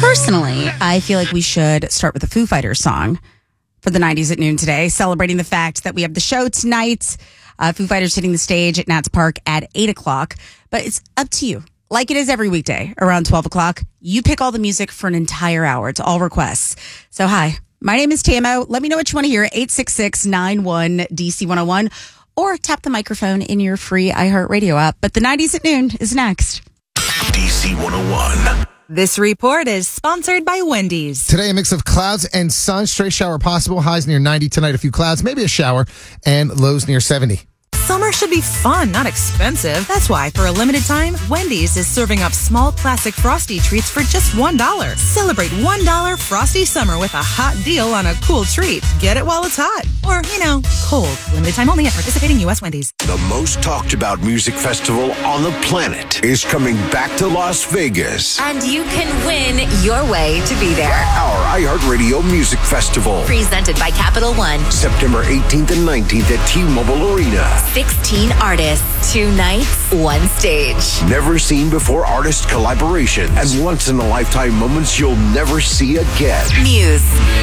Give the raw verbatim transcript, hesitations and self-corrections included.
Personally, I feel like we should start with a Foo Fighters song for the nineties at noon today, celebrating the fact that we have the show tonight. Uh, Foo Fighters hitting the stage at Nats Park at eight o'clock. But it's up to you. Like it is every weekday around twelve o'clock. You pick all the music for an entire hour. It's all requests. So hi, my name is Tamo. Let me know what you want to hear. eight six six, nine one, D C one oh one. Or tap the microphone in your free iHeartRadio app. But the nineties at noon is next. D C one oh one. This report is sponsored by Wendy's. Today, a mix of clouds and sun. Straight shower possible. Highs near ninety tonight. A few clouds, maybe a shower, and lows near seventy. Summer should be fun, not expensive. That's why, for a limited time, Wendy's is serving up small classic Frosty treats for just one dollar. Celebrate one dollar Frosty Summer with a hot deal on a cool treat. Get it while it's hot. Or, you know, cold. Limited time only at participating U S Wendy's. The most talked about music festival on the planet is coming back to Las Vegas. And you can win your way to be there. Our iHeartRadio Music Festival. Presented by Capital One. September eighteenth and nineteenth at T-Mobile Arena. sixteen artists, two nights, one stage. Never seen before artist collaborations and once in a lifetime moments you'll never see again. Muse.